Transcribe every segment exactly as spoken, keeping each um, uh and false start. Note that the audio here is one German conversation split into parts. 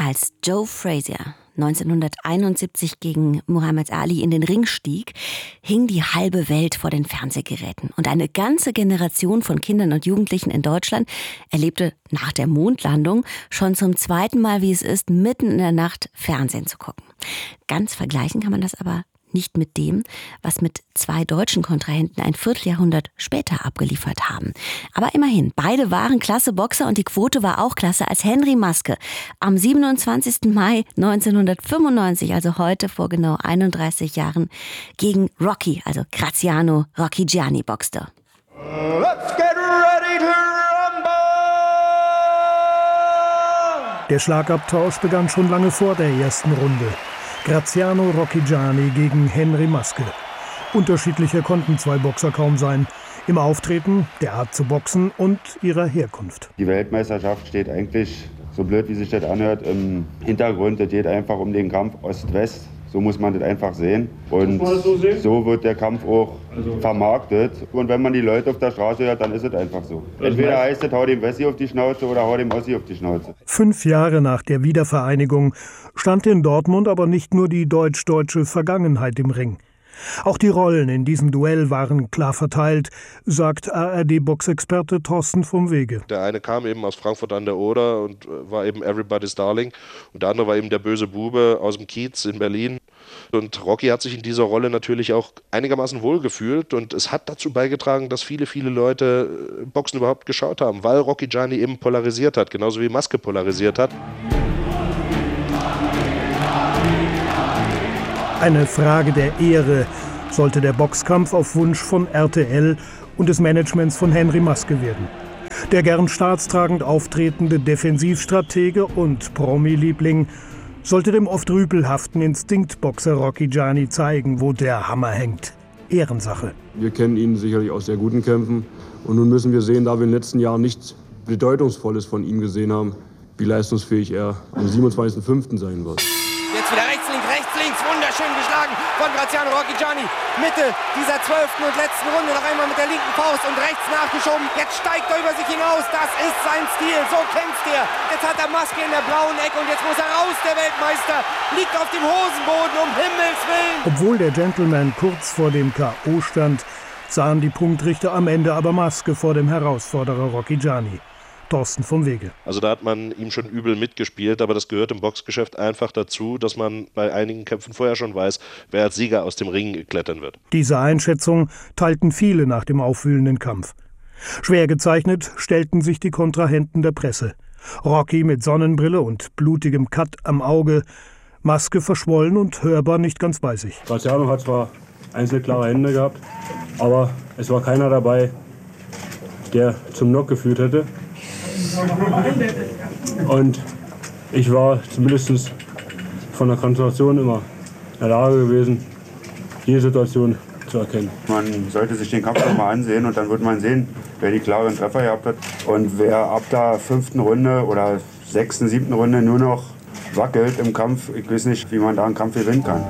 Als Joe Frazier neunzehnhunderteinundsiebzig gegen Muhammad Ali in den Ring stieg, hing die halbe Welt vor den Fernsehgeräten. Und eine ganze Generation von Kindern und Jugendlichen in Deutschland erlebte nach der Mondlandung schon zum zweiten Mal, wie es ist, mitten in der Nacht Fernsehen zu gucken. Ganz vergleichen kann man das aber nicht mit dem, was mit zwei deutschen Kontrahenten ein Vierteljahrhundert später abgeliefert haben. Aber immerhin, beide waren klasse Boxer und die Quote war auch klasse, als Henry Maske am siebenundzwanzigsten Mai neunzehnhundertfünfundneunzig, also heute vor genau einunddreißig Jahren, gegen Rocky, also Graziano Rocchigiani, boxte. Let's get ready to rumble! Der Schlagabtausch begann schon lange vor der ersten Runde. Graziano Rocchigiani gegen Henry Maske. Unterschiedlicher konnten zwei Boxer kaum sein. Im Auftreten, der Art zu boxen und ihrer Herkunft. Die Weltmeisterschaft steht eigentlich, so blöd wie sich das anhört, im Hintergrund. Es geht einfach um den Kampf Ost-West. So muss man das einfach sehen. Und so, sehen? so wird der Kampf auch also vermarktet. Und wenn man die Leute auf der Straße hört, dann ist es einfach so. Entweder heißt es, hau dem Wessi auf die Schnauze oder hau dem Ossi auf die Schnauze. Fünf Jahre nach der Wiedervereinigung stand in Dortmund aber nicht nur die deutsch-deutsche Vergangenheit im Ring. Auch die Rollen in diesem Duell waren klar verteilt, sagt A R D-Boxexperte Thorsten vom Wege. Der eine kam eben aus Frankfurt an der Oder und war eben Everybody's Darling. Und der andere war eben der böse Bube aus dem Kiez in Berlin. Und Rocky hat sich in dieser Rolle natürlich auch einigermaßen wohlgefühlt. Und es hat dazu beigetragen, dass viele, viele Leute Boxen überhaupt geschaut haben, weil Rocchigiani eben polarisiert hat, genauso wie Maske polarisiert hat. Eine Frage der Ehre sollte der Boxkampf auf Wunsch von R T L und des Managements von Henry Maske werden. Der gern staatstragend auftretende Defensivstratege und Promi-Liebling sollte dem oft rüpelhaften Instinktboxer Rocchigiani zeigen, wo der Hammer hängt. Ehrensache. Wir kennen ihn sicherlich aus sehr guten Kämpfen. Und nun müssen wir sehen, da wir in den letzten Jahren nichts Bedeutungsvolles von ihm gesehen haben, wie leistungsfähig er am siebenundzwanzigsten fünften sein wird. Jetzt wieder rechts, links, rechts, links. Wunderschön geschlagen von Graziano Rocchigiani. Mitte dieser zwölften und letzten Runde noch einmal mit der linken Faust und rechts nachgeschoben. Jetzt steigt er über sich hinaus. Das ist sein Stil. So kämpft er. Jetzt hat er Maske in der blauen Ecke und jetzt muss er raus, der Weltmeister. Liegt auf dem Hosenboden, um Himmels Willen. Obwohl der Gentleman kurz vor dem K O stand, sahen die Punktrichter am Ende aber Maske vor dem Herausforderer Rocchigiani. Thorsten vom Wege. Also da hat man ihm schon übel mitgespielt, aber das gehört im Boxgeschäft einfach dazu, dass man bei einigen Kämpfen vorher schon weiß, wer als Sieger aus dem Ring klettern wird. Diese Einschätzung teilten viele nach dem aufwühlenden Kampf. Schwer gezeichnet stellten sich die Kontrahenten der Presse. Rocky mit Sonnenbrille und blutigem Cut am Auge, Maske verschwollen und hörbar nicht ganz bei sich. Graziano hat zwar einzelne klare Hände gehabt, aber es war keiner dabei, der zum Knock geführt hätte. Und ich war zumindest von der Konzentration immer in der Lage gewesen, jede Situation zu erkennen. Man sollte sich den Kampf noch mal ansehen und dann wird man sehen, wer die klaren Treffer gehabt hat und wer ab der fünften Runde oder sechsten, siebten Runde nur noch wackelt im Kampf. Ich weiß nicht, wie man da einen Kampf gewinnen kann.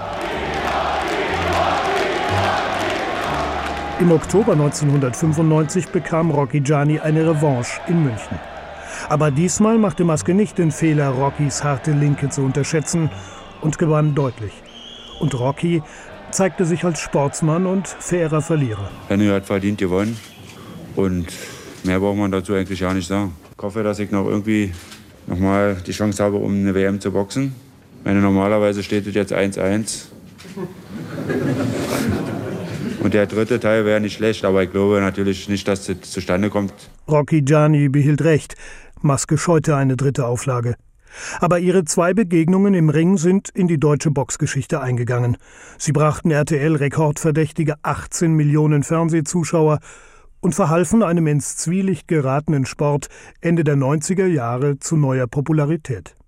Im Oktober neunzehnhundertfünfundneunzig bekam Rocchigiani eine Revanche in München. Aber diesmal machte Maske nicht den Fehler, Rockys harte Linke zu unterschätzen und gewann deutlich. Und Rocky zeigte sich als Sportsmann und fairer Verlierer. Henry hat verdient gewonnen und mehr braucht man dazu eigentlich gar nicht sagen. Ich hoffe, dass ich noch irgendwie noch mal die Chance habe, um eine W M zu boxen. Ich meine, normalerweise steht es jetzt eins eins. Und der dritte Teil wäre nicht schlecht, aber ich glaube natürlich nicht, dass das zustande kommt. Rocchigiani behielt recht. Maske scheute eine dritte Auflage. Aber ihre zwei Begegnungen im Ring sind in die deutsche Boxgeschichte eingegangen. Sie brachten R T L rekordverdächtige achtzehn Millionen Fernsehzuschauer und verhalfen einem ins Zwielicht geratenen Sport Ende der neunziger Jahre zu neuer Popularität.